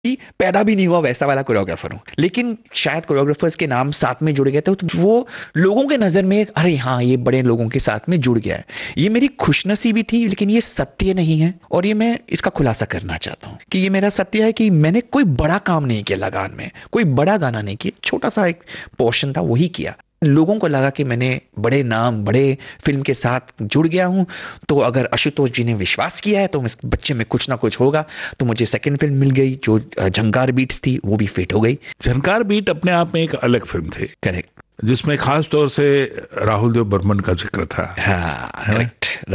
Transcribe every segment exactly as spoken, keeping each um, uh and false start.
पैदा भी नहीं हुआ वैसा वाला कोरियोग्राफर हूँ, लेकिन शायद कोरियोग्राफर्स के नाम साथ में जुड़ गए थे, तो वो लोगों के नजर में अरे हाँ ये बड़े लोगों के साथ में जुड़ गया है। ये मेरी खुशनसीबी थी, लेकिन ये सत्य नहीं है, और ये मैं इसका खुलासा करना चाहता हूँ कि ये मेरा सत्य है कि मैंने कोई बड़ा काम नहीं किया लगान में, कोई बड़ा गाना नहीं किया, छोटा सा एक पोर्शन था वही किया। लोगों को लगा कि मैंने बड़े नाम बड़े फिल्म के साथ जुड़ गया हूं, तो अगर आशुतोष जी ने विश्वास किया है तो इस बच्चे में कुछ ना कुछ होगा। तो मुझे सेकंड फिल्म मिल गई जो झंकार बीट्स थी, वो भी फिट हो गई। झंकार बीट अपने आप में एक अलग फिल्म थी, करेक्ट, जिसमें खास तौर से राहुल देव बर्मन का जिक्र था। हाँ करेक्ट,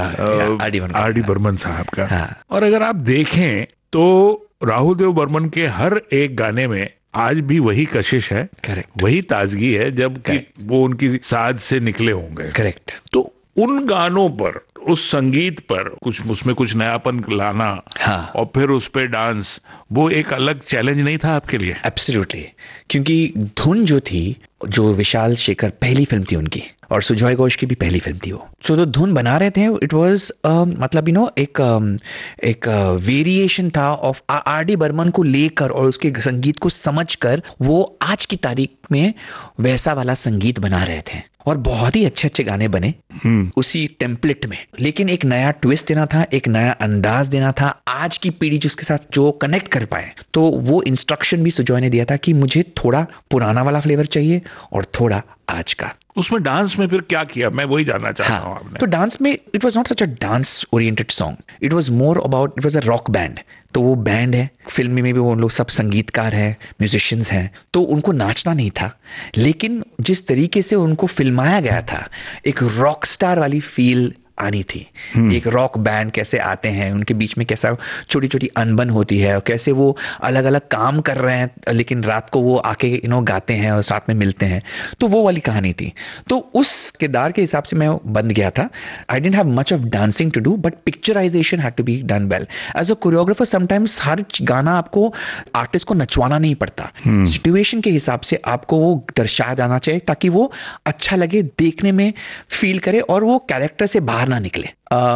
आर डी बर्मन साहब का। हाँ। और अगर आप देखें तो राहुल देव बर्मन के हर एक गाने में आज भी वही कशिश है, करेक्ट, वही ताजगी है, जबकि वो उनकी साज से निकले होंगे। करेक्ट। तो उन गानों पर, उस संगीत पर कुछ उसमें कुछ नयापन लाना, हाँ, और फिर उस पे डांस, वो एक अलग चैलेंज नहीं था आपके लिए? एब्सोल्युटली, क्योंकि धुन जो थी, जो विशाल शेखर पहली फिल्म थी उनकी, और सुजॉय घोष की भी पहली फिल्म थी वो, जो तो धुन बना रहे थे इट वाज मतलब यू नो एक um, एक वेरिएशन uh, था ऑफ आर डी बर्मन को लेकर, और उसके संगीत को समझकर वो आज की तारीख में वैसा वाला संगीत बना रहे थे, और बहुत ही अच्छे अच्छे गाने बने उसी टेम्पलेट में। लेकिन एक नया ट्विस्ट देना था, एक नया अंदाज देना था आज की पीढ़ी जिसके साथ जो कनेक्ट कर पाए। तो वो इंस्ट्रक्शन भी सुजॉय ने दिया था कि मुझे थोड़ा पुराना वाला फ्लेवर चाहिए और थोड़ा आज का। उसमें डांस में फिर क्या किया, मैं वही जानना चाहता हाँ, हूँ आपने। तो डांस में it was not such a dance oriented song, it was more about, it was a rock band. तो वो बैंड है, फिल्म में भी वो लोग सब संगीतकार हैं, म्यूजिशियंस हैं, तो उनको नाचना नहीं था, लेकिन जिस तरीके से उनको फिल्माया गया था, एक रॉक स्टार वाली फील आनी थी। एक रॉक बैंड कैसे आते हैं, उनके बीच में कैसा छोटी छोटी अनबन होती है, और कैसे वो अलग अलग काम कर रहे हैं लेकिन रात को वो आके यू नो गाते हैं और साथ में मिलते हैं, तो वो वाली कहानी थी। तो उस किरदार के हिसाब से मैं बन गया था। I didn't have much of dancing to do, but picturisation had to be done well. As a choreographer sometimes हर गाना आपको आर्टिस्ट को नचवाना नहीं पड़ता, सिचुएशन के हिसाब से आपको वो दर्शाया जाना चाहिए ताकि वो अच्छा लगे, देखने में फील करे, और वो कैरेक्टर से बाहर ना निकले।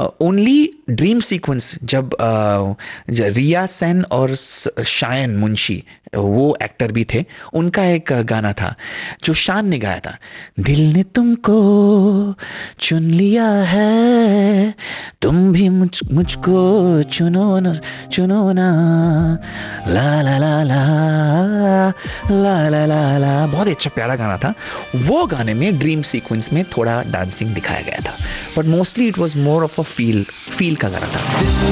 ओनली ड्रीम सीक्वेंस जब uh, रिया सेन और शायन मुंशी, वो एक्टर भी थे, उनका एक गाना था जो शान ने गाया था, दिल ने तुमको चुन लिया है, तुम भी मुझ मुझको चुनो न चुनो ना, ला ला ला ला ला ला ला ला। बहुत ही अच्छा प्यारा गाना था। वो गाने में ड्रीम सीक्वेंस में थोड़ा डांसिंग दिखाया गया था, but mostly it was more of a feel feel का गाना था।